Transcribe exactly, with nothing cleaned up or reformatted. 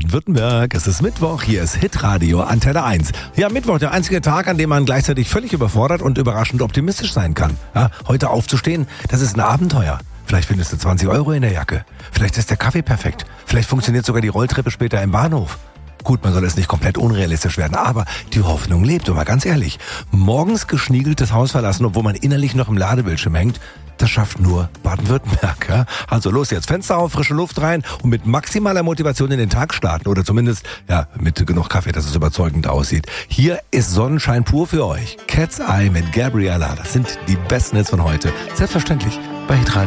Baden-Württemberg. Es ist Mittwoch, hier ist Hitradio Antenne eins. Ja, Mittwoch, der einzige Tag, an dem man gleichzeitig völlig überfordert und überraschend optimistisch sein kann. Ja, heute aufzustehen, das ist ein Abenteuer. Vielleicht findest du zwanzig Euro in der Jacke. Vielleicht ist der Kaffee perfekt. Vielleicht funktioniert sogar die Rolltreppe später im Bahnhof. Gut, man soll es nicht komplett unrealistisch werden, aber die Hoffnung lebt. Und mal ganz ehrlich, morgens geschniegeltes Haus verlassen, obwohl man innerlich noch im Ladebildschirm hängt, das schafft nur Baden-Württemberg. Ja? Also los jetzt, Fenster auf, frische Luft rein und mit maximaler Motivation in den Tag starten. Oder zumindest ja mit genug Kaffee, dass es überzeugend aussieht. Hier ist Sonnenschein pur für euch. Cat's Eye mit Gabriella. Das sind die besten Hits von heute. Selbstverständlich bei Hitradio.